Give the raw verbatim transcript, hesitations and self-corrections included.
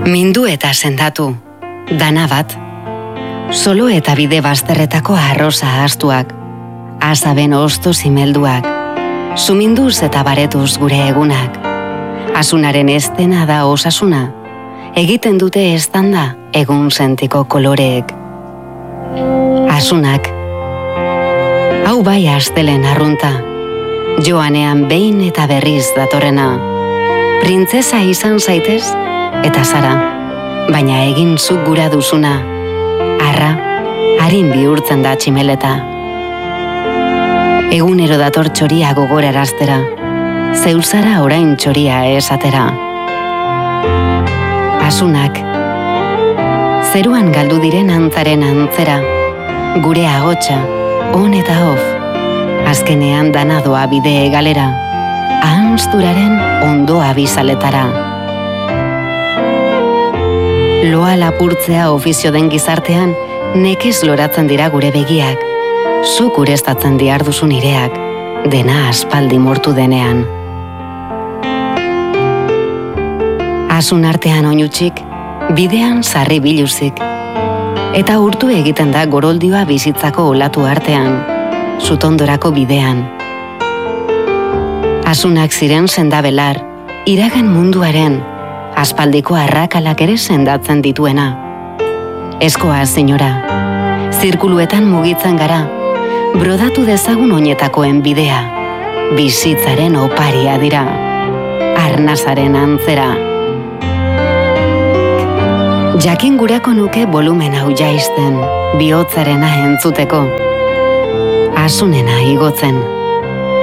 Mindu eta sendatu, dana bat. Solo eta bide bazterretako arroza ahaztuak, azaben osto zimelduak, suminduz eta baretuz gure egunak. Asunaren estena da osasuna, egiten dute eztanda egun sentiko koloreek. Asunak, hau bai astelen arrunta, joanean behin eta berriz datorrena. Printzesa izan zaitez eta zara, baina egin zuk gura duzuna. Arra, harin bihurtzen da tximeleta. Egunero dator txoria gogoraraztera, zeuzara orain txoria esatera. Asunak, zeruan galdu diren antzaren antzera, gure agotxa, on eta of, azkenean dana doa bide egalera, ahanzturaren ondoa bizaletara. Loa lapurtzea ofizio den gizartean, nekez loratzen dira gure begiak, zuk ureztatzen diarduzu nireak, dena aspaldi mortu denean. Asun artean oinutsik, bidean sarri biluzik, eta urtu egiten da goroldioa bizitzako olatu artean, zutondorako bidean. Asunak ziren sendabelar, iragan munduaren, aspaldiko arrakalak ere sendatzen dituena. Eskoa, senyora, zirkuluetan mugitzen gara, brodatu dezagun oinetakoen bidea, bizitzaren oparia dira, arnazaren antzera. Jakin gurako nuke volumen hau jaisten, bihotzarena entzuteko, asunena igotzen.